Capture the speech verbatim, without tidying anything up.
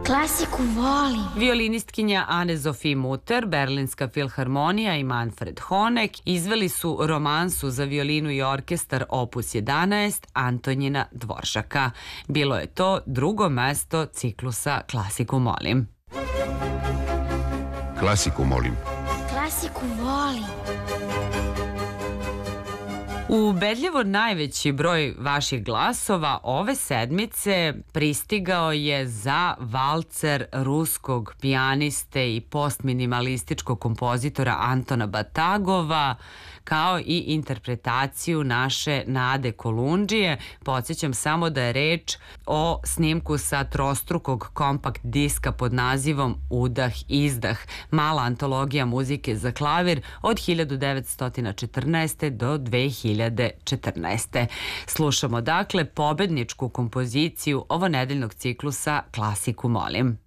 Klasiku volim. Violinistkinja Anne-Sophie Mutter, Berlinska filharmonija i Manfred Honeck izveli su romansu za violinu i orkestar opus jedanaest Antonjina Dvoržaka. Bilo je to drugo mesto ciklusa Klasiku molim. Klasiku molim. Klasiku volim. Ubedljivo najveći broj vaših glasova ove sedmice pristigao je za valcer ruskog pijaniste i postminimalističkog kompozitora Antona Batagova, kao i interpretaciju naše Nade Kolundžije. Podsjećam samo da je reč o snimku sa trostrukog kompakt diska pod nazivom Udah-izdah, mala antologija muzike za klavir od hiljadu devetsto četrnaeste. do dve hiljade četrnaeste. Slušamo dakle pobedničku kompoziciju ovonedeljnog ciklusa Klasiku molim.